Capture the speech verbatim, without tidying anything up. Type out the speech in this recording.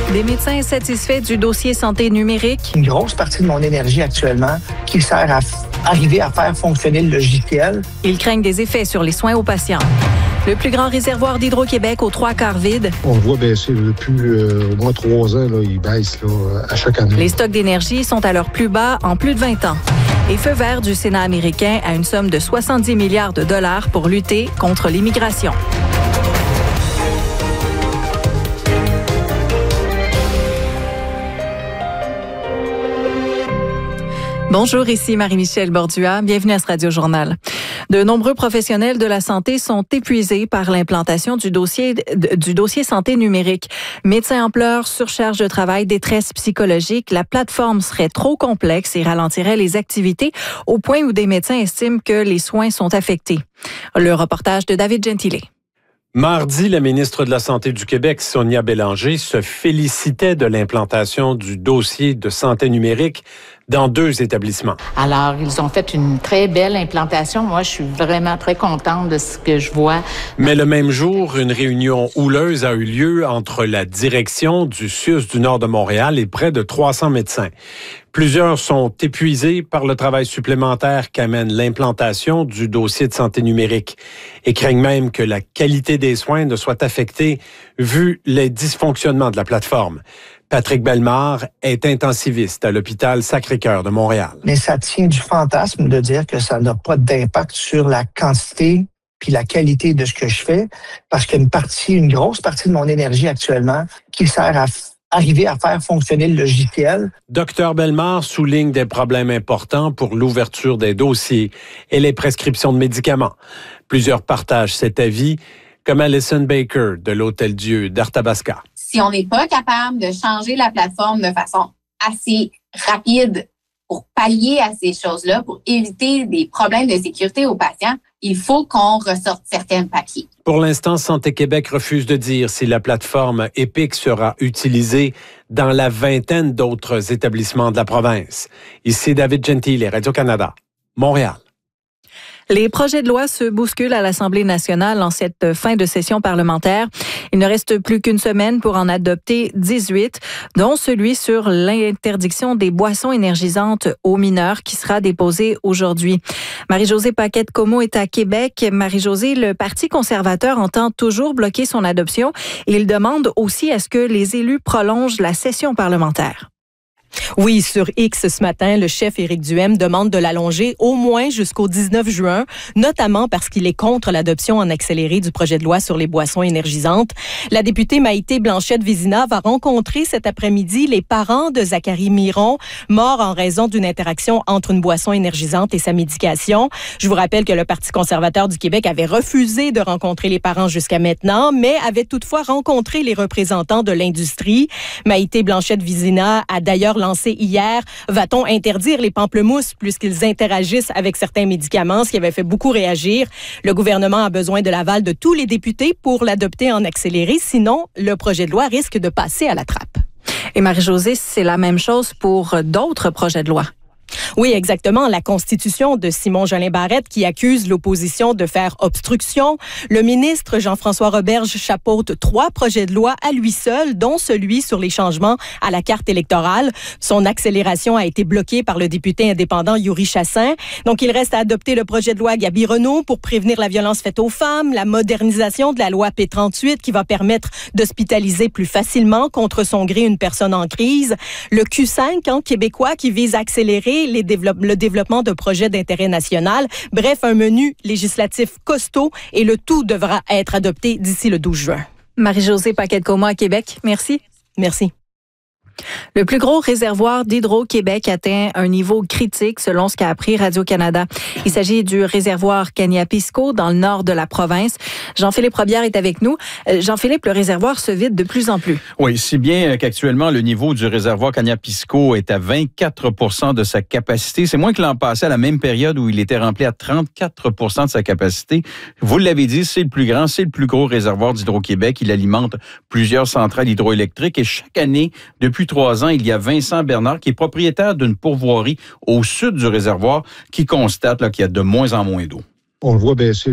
Des médecins satisfaits du dossier santé numérique. Une grosse partie de mon énergie actuellement qui sert à f- arriver à faire fonctionner le logiciel. Ils craignent des effets sur les soins aux patients. Le plus grand réservoir d'Hydro-Québec aux trois quarts vide. On le voit baisser depuis euh, au moins trois ans. Là, il baisse là, à chaque année. Les stocks d'énergie sont à leur plus bas en plus de vingt ans. Et feu vert du Sénat américain à une somme de soixante-dix milliards de dollars pour lutter contre l'immigration. Bonjour, ici Marie-Michel Bordua. Bienvenue à ce Radio-Journal. De nombreux professionnels de la santé sont épuisés par l'implantation du dossier, du dossier santé numérique. Médecins en pleurs, surcharge de travail, détresse psychologique. La plateforme serait trop complexe et ralentirait les activités au point où des médecins estiment que les soins sont affectés. Le reportage de David Gentile. Mardi, la ministre de la Santé du Québec, Sonia Bélanger, se félicitait de l'implantation du dossier de santé numérique dans deux établissements. Alors, ils ont fait une très belle implantation. Moi, je suis vraiment très contente de ce que je vois. Mais le même jour, une réunion houleuse a eu lieu entre la direction du C U S du Nord de Montréal et près de trois cents médecins. Plusieurs sont épuisés par le travail supplémentaire qu'amène l'implantation du dossier de santé numérique et craignent même que la qualité des soins ne soit affectée vu les dysfonctionnements de la plateforme. Patrick Bellemare est intensiviste à l'hôpital Sacré-Cœur de Montréal. Mais ça tient du fantasme de dire que ça n'a pas d'impact sur la quantité puis la qualité de ce que je fais, parce qu'une partie, une grosse partie de mon énergie actuellement qui sert à f- arriver à faire fonctionner le logiciel. Docteur Bellemare souligne des problèmes importants pour l'ouverture des dossiers et les prescriptions de médicaments. Plusieurs partagent cet avis, comme Alison Baker de l'Hôtel-Dieu d'Arthabasca. Si on n'est pas capable de changer la plateforme de façon assez rapide pour pallier à ces choses-là, pour éviter des problèmes de sécurité aux patients, il faut qu'on ressorte certains papiers. Pour l'instant, Santé Québec refuse de dire si la plateforme Epic sera utilisée dans la vingtaine d'autres établissements de la province. Ici David Gentile, Radio-Canada, Montréal. Les projets de loi se bousculent à l'Assemblée nationale en cette fin de session parlementaire. Il ne reste plus qu'une semaine pour en adopter dix-huit, dont celui sur l'interdiction des boissons énergisantes aux mineurs qui sera déposé aujourd'hui. Marie-Josée Paquette-Comeau est à Québec. Marie-Josée, le Parti conservateur entend toujours bloquer son adoption et il demande aussi à ce que les élus prolongent la session parlementaire. Oui, sur X ce matin, le chef Éric Duhaime demande de l'allonger au moins jusqu'au dix-neuf juin, notamment parce qu'il est contre l'adoption en accéléré du projet de loi sur les boissons énergisantes. La députée Maïté Blanchette-Vizina va rencontrer cet après-midi les parents de Zachary Miron, mort en raison d'une interaction entre une boisson énergisante et sa médication. Je vous rappelle que le Parti conservateur du Québec avait refusé de rencontrer les parents jusqu'à maintenant, mais avait toutefois rencontré les représentants de l'industrie. Maïté Blanchette-Vizina a d'ailleurs lancé hier, va-t-on interdire les pamplemousses puisqu'ils interagissent avec certains médicaments, ce qui avait fait beaucoup réagir. Le gouvernement a besoin de l'aval de tous les députés pour l'adopter en accéléré, sinon le projet de loi risque de passer à la trappe. Et Marie-Josée, c'est la même chose pour d'autres projets de loi. Oui, exactement. La constitution de Simon Jolin Barrette qui accuse l'opposition de faire obstruction. Le ministre Jean-François Roberge chapeaute trois projets de loi à lui seul, dont celui sur les changements à la carte électorale. Son accélération a été bloquée par le député indépendant Yuri Chassin. Donc, il reste à adopter le projet de loi Gaby Renaud pour prévenir la violence faite aux femmes, la modernisation de la loi P trente-huit qui va permettre d'hospitaliser plus facilement contre son gré une personne en crise. Le Q cinq, hein, québécois, qui vise à accélérer les développe, le développement de projets d'intérêt national. Bref, un menu législatif costaud et le tout devra être adopté d'ici le douze juin. Marie-Josée Paquette-Comeau à Québec, merci. Merci. Le plus gros réservoir d'Hydro-Québec atteint un niveau critique selon ce qu'a appris Radio-Canada. Il s'agit du réservoir Kaniapisco dans le nord de la province. Jean-Philippe Robillard est avec nous. Jean-Philippe, le réservoir se vide de plus en plus. Oui, si bien qu'actuellement, le niveau du réservoir Kaniapisco est à vingt-quatre pour cent de sa capacité. C'est moins que l'an passé, à la même période où il était rempli à trente-quatre pour cent de sa capacité. Vous l'avez dit, c'est le plus grand, c'est le plus gros réservoir d'Hydro-Québec. Il alimente plusieurs centrales hydroélectriques et chaque année, depuis trois ans, il y a Vincent Bernard qui est propriétaire d'une pourvoirie au sud du réservoir qui constate là, qu'il y a de moins en moins d'eau. On le voit baisser